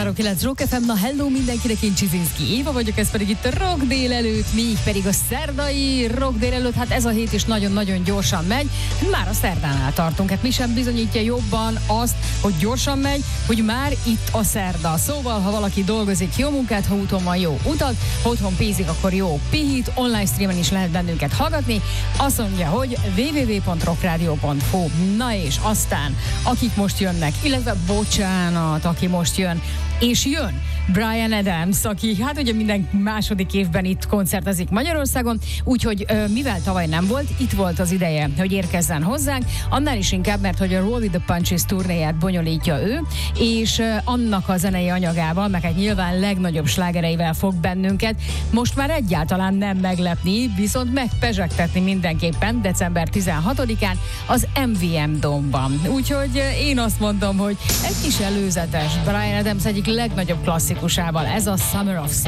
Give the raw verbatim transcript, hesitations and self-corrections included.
nulla kilenc Rock ef em, na hello mindenkinek, én Csizinszki Éva vagyok, ez pedig itt a Rock délelőtt, még pedig a szerdai Rock délelőtt, hát ez a hét is nagyon-nagyon gyorsan megy, már a szerdánál tartunk, hát mi sem bizonyítja jobban azt, hogy gyorsan megy, hogy már itt a szerda. Szóval, ha valaki dolgozik, jó munkát, ha úton van, jó utat, ha otthon pénzik, akkor jó pihit, online streamen is lehet bennünket hallgatni, azt mondja, hogy double-u double-u double-u pont rockradio pont hu. Na és aztán, akik most jönnek, illetve bocsánat, aki most jön, és jön Bryan Adams, aki hát ugye minden második évben itt koncertezik Magyarországon, úgyhogy mivel tavaly nem volt, itt volt az ideje, hogy érkezzen hozzánk, annál is inkább, mert hogy a Roll with the Punches turnéját bonyolítja ő, és annak a zenei anyagával, meg hát nyilván legnagyobb slágereivel fog bennünket most már egyáltalán nem meglepni, viszont megpezsegtetni mindenképpen december tizenhatodikán az em vé em Dome-ban. Úgyhogy én azt mondom, hogy egy kis előzetes Bryan Adams egyik legnagyobb klasszikusával, ez a Summer of